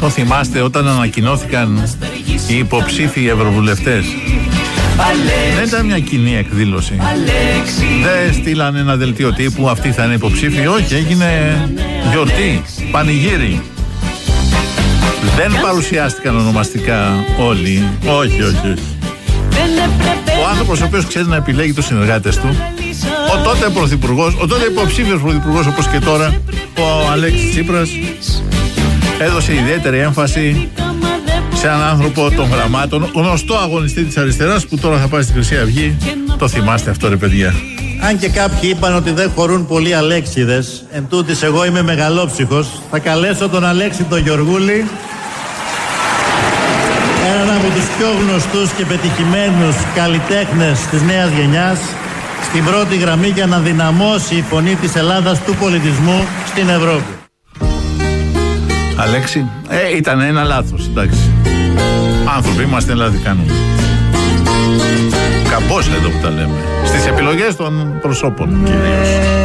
Το θυμάστε όταν ανακοινώθηκαν οι υποψήφοι ευρωβουλευτές? Δεν ήταν μια κοινή εκδήλωση. Δεν στείλανε ένα δελτίο τύπου αυτοί θα είναι υποψήφοι. Όχι, έγινε γιορτή, πανηγύρι. Δεν παρουσιάστηκαν ονομαστικά όλοι. Όχι. Ο άνθρωπος ο οποίος ξέρει να επιλέγει τους συνεργάτες του, ο τότε πρωθυπουργός, ο τότε υποψήφιος πρωθυπουργός όπως και τώρα, ο Αλέξης Τσίπρας, έδωσε ιδιαίτερη έμφαση σε έναν άνθρωπο των γραμμάτων, γνωστό αγωνιστή της αριστεράς που τώρα θα πάει στη Χρυσή Αυγή. Το θυμάστε αυτό, ρε παιδιά? Αν και κάποιοι είπαν ότι δεν χωρούν πολλοί Αλέξιδες, εν τούτης εγώ είμαι μεγαλόψυχος, θα καλέσω τον Αλέξη τον Γεωργούλη, έναν από τους πιο γνωστούς και πετυχημένους καλλιτέχνες της νέας γενιάς, στην πρώτη γραμμή για να δυναμώσει η φωνή της Ελλάδας του πολιτισμού στην Ευρώπη. Αλέξη, ήταν ένα λάθος, εντάξει. Άνθρωποι είμαστε, δηλαδή κάνουμε. Καμπός εδώ που τα λέμε. Στις επιλογές των προσώπων κυρίως.